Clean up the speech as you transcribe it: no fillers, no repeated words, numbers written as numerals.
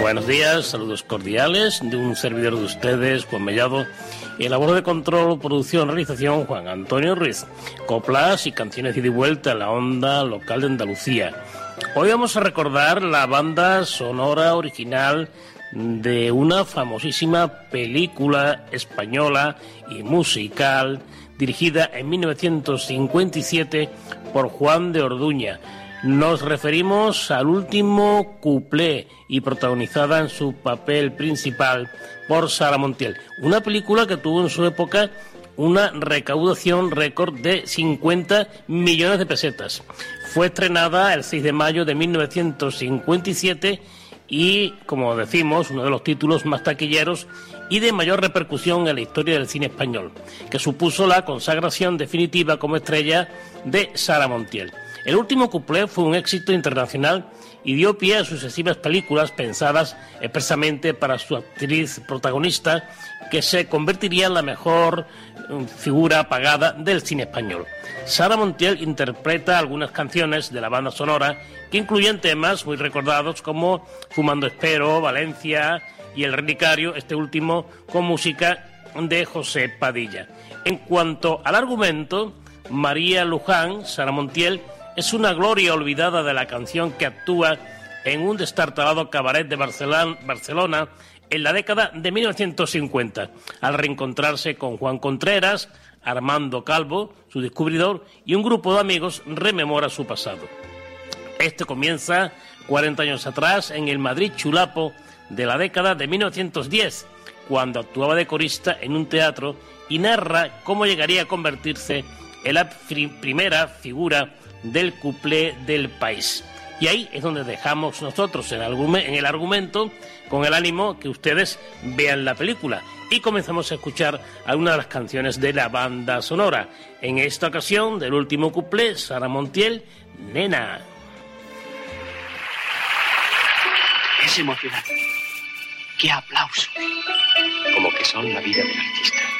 Buenos días, saludos cordiales de un servidor de ustedes, Juan Mellado, y labor de control, producción, realización, Juan Antonio Ruiz. Coplas y canciones de ida y vuelta en la onda local de Andalucía. Hoy vamos a recordar la banda sonora original de una famosísima película española y musical dirigida en 1957 por Juan de Orduña. Nos referimos al último cuplé y protagonizada en su papel principal por Sara Montiel. Una película que tuvo en su época una recaudación récord de 50 millones de pesetas. Fue estrenada el 6 de mayo de 1957 y, como decimos, uno de los títulos más taquilleros y de mayor repercusión en la historia del cine español, que supuso la consagración definitiva como estrella de Sara Montiel. El último cuplé fue un éxito internacional y dio pie a sucesivas películas pensadas expresamente para su actriz protagonista, que se convertiría en la mejor figura pagada del cine español. Sara Montiel interpreta algunas canciones de la banda sonora que incluyen temas muy recordados como Fumando Espero, Valencia y El Relicario, este último con música de José Padilla. En cuanto al argumento, María Luján, Sara Montiel, es una gloria olvidada de la canción que actúa en un destartalado cabaret de Barcelona en la década de 1950, al reencontrarse con Juan Contreras, Armando Calvo, su descubridor, y un grupo de amigos rememora su pasado. Este comienza 40 años atrás en el Madrid chulapo de la década de 1910, cuando actuaba de corista en un teatro y narra cómo llegaría a convertirse en la primera figura del cuplé del país. Y ahí es donde dejamos nosotros en el argumento, con el ánimo que ustedes vean la película, y comenzamos a escuchar algunas de las canciones de la banda sonora. En esta ocasión, del último cuplé, Sara Montiel, Nena. Es emocionante. ¡Qué aplauso! Como que son la vida del artista.